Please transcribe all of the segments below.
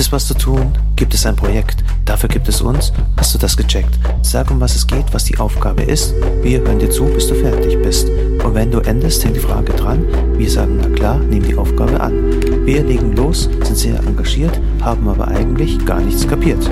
es was zu tun? Gibt es ein Projekt? Dafür gibt es uns? Hast du das gecheckt? Sag, um was es geht, was die Aufgabe ist. Wir hören dir zu, bis du fertig bist. Und wenn du endest, hängt die Frage dran. Wir sagen, na klar, nehmen die Aufgabe an. Wir legen los, sind sehr engagiert, haben aber eigentlich gar nichts kapiert.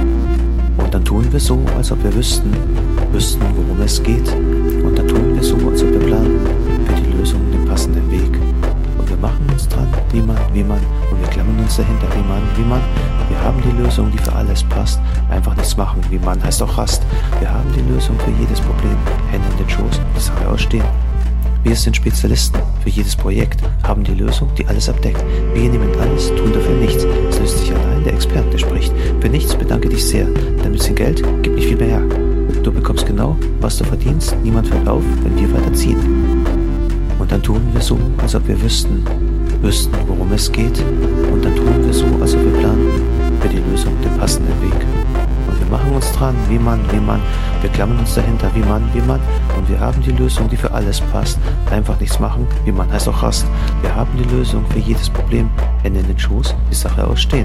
Und dann tun wir so, als ob wir wüssten, worum es geht. Und dann tun wir so, als ob wir planen, für die Lösung den passenden Weg. Und wir machen uns dran, wie man, und wir klammern uns dahinter, wie man. Wir haben die Lösung, die für alles passt. Einfach nichts machen, wie man heißt auch Rast. Wir haben die Lösung für jedes Problem, Hände in den Schoß, die Sache ausstehen. Wir sind Spezialisten für jedes Projekt, haben die Lösung, die alles abdeckt. Wir nehmen alles, tun dafür nichts. Es löst sich allein, der Experte spricht. Für nichts bedanke dich sehr, denn ein bisschen Geld gibt nicht viel mehr her. Du bekommst genau, was du verdienst, niemand fällt auf, wenn wir weiterziehen. Und dann tun wir so, als ob wir wüssten, worum es geht. Und dann tun wir so, als ob wir planen, für die Lösung den passenden Weg. Und wir machen uns dran, wie man. Wir klammern uns dahinter, wie man. Und wir haben die Lösung, die für alles passt. Einfach nichts machen, wie man heißt auch Rast. Wir haben die Lösung für jedes Problem. Hände in den Schoß, die Sache ausstehen.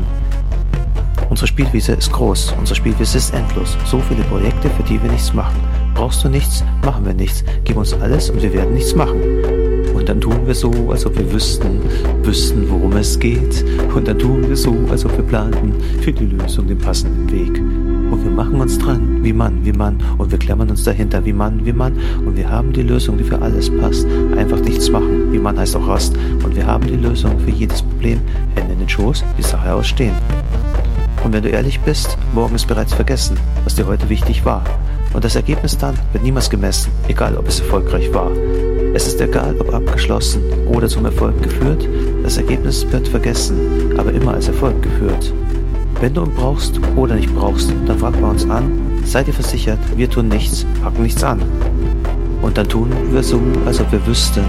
Unsere Spielwiese ist groß, unsere Spielwiese ist endlos. So viele Projekte, für die wir nichts machen. Brauchst du nichts, machen wir nichts. Gib uns alles und wir werden nichts machen. Und dann tun wir so, als ob wir wüssten, worum es geht. Und dann tun wir so, als ob wir planten, für die Lösung den passenden Weg. Und wir machen uns dran, wie man. Und wir klammern uns dahinter, wie man. Und wir haben die Lösung, die für alles passt. Einfach nichts machen, wie man heißt auch Rast. Und wir haben die Lösung für jedes Problem. Hände in den Schoß, die Sache ausstehen. Und wenn du ehrlich bist, morgen ist bereits vergessen, was dir heute wichtig war. Und das Ergebnis dann wird niemals gemessen, egal ob es erfolgreich war. Es ist egal, ob abgeschlossen oder zum Erfolg geführt. Das Ergebnis wird vergessen, aber immer als Erfolg geführt. Wenn du ihn brauchst oder nicht brauchst, dann frag bei uns an. Sei dir versichert, wir tun nichts, packen nichts an. Und dann tun wir so, als ob wir wüssten,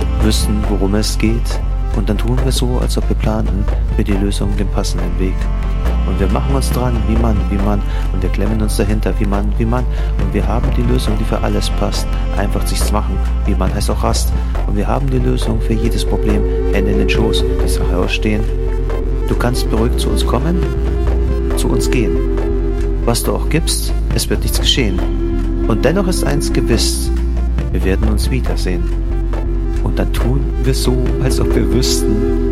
worum es geht. Und dann tun wir so, als ob wir planten, für die Lösung den passenden Weg. Und wir machen uns dran, wie man. Und wir klemmen uns dahinter, wie man. Und wir haben die Lösung, die für alles passt. Einfach nichts machen, wie man heißt auch Rast. Und wir haben die Lösung für jedes Problem. Hände in den Schoß, die Sache ausstehen. Du kannst beruhigt zu uns kommen, zu uns gehen. Was du auch gibst, es wird nichts geschehen. Und dennoch ist eins gewiss, wir werden uns wiedersehen. Und dann tun wir so, als ob wir wüssten,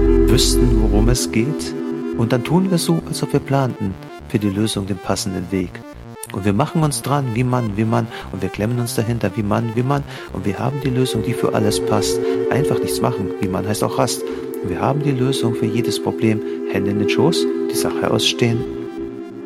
worum es geht. Und dann tun wir so, als ob wir planten, für die Lösung den passenden Weg. Und wir machen uns dran, wie man. Und wir klemmen uns dahinter, wie man. Und wir haben die Lösung, die für alles passt. Einfach nichts machen, wie man heißt auch Rast. Und wir haben die Lösung für jedes Problem. Hände in den Schoß, die Sache ausstehen.